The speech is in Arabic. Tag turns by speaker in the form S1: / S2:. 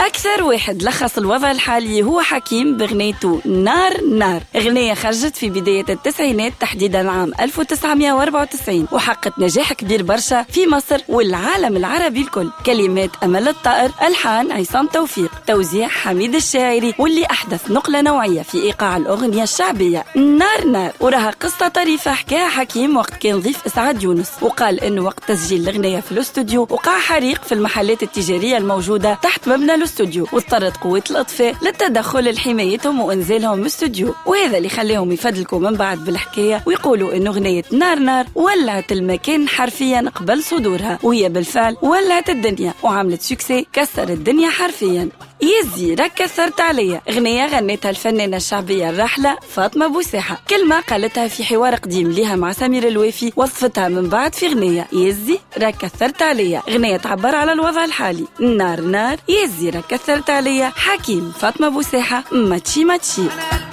S1: أكثر واحد لخص الوضع الحالي هو حكيم بغنيته نار نار. أغنية خرجت في بداية التسعينات تحديدا عام 1994 وحققت نجاح كبير برشا في مصر والعالم العربي الكل. كلمات أمل الطائر، ألحان عصام توفيق، توزيع حميد الشاعري، واللي أحدث نقلة نوعية في إيقاع الأغنية الشعبية نار نار. وراها قصة طريفة حكاها حكيم وقت كان ضيف إسعاد يونس، وقال إنه وقت تسجيل الأغنية في الاستوديو وقع حريق في المحلات التجارية الموجودة تحت مبنى الاستوديو، واضطرت قوات الإطفاء للتدخل لحمايتهم وإنزالهم من الاستوديو، وهذا اللي خليهم يفدلكوا من بعد بالحكاية ويقولوا إنه أغنية نار نار ولعت المكان حرفيا قبل صدورها، وهي بالفعل ولعت الدنيا وعملت سوكسي كسر الدنيا حرفيا. يزي راك كثرت عليا، أغنية غنتها الفنانة الشعبية الراحلة فاطمة بوساحة، كلمة قالتها في حوار قديم لها مع سمير الوافي وصفتها من بعد في أغنية يزي راك كثرت عليا، أغنية تعبر على الوضع الحالي. نار نار يزي راك كثرت عليا، حكيم فاطمة بوساحة، ماتشي ماتشي.